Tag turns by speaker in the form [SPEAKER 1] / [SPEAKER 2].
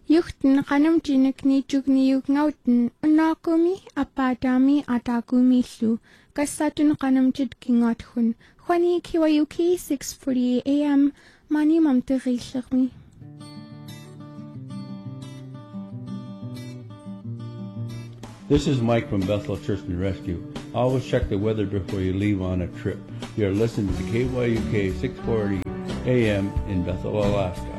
[SPEAKER 1] Yuchten kanam jinik ni jugni yugnauten unakumi apadami atagumisu kasatun kanam jidkingathun Khwani Kiwayuki 6:48 a.m. Mani mamterishmi.
[SPEAKER 2] This is Mike from Bethel Church and Rescue. Always check the weather before you leave on a trip. You're listening to KYUK 640 AM in Bethel, Alaska.